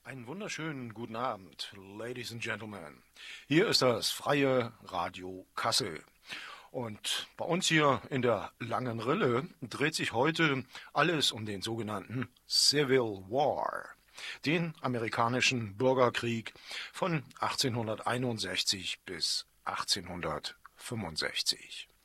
Einen wunderschönen guten Abend, Ladies and Gentlemen. Hier ist das Freie Radio Kassel. Und bei uns hier in der Langen Rille dreht sich heute alles um den sogenannten Civil War, den amerikanischen Bürgerkrieg von 1861 bis 1865.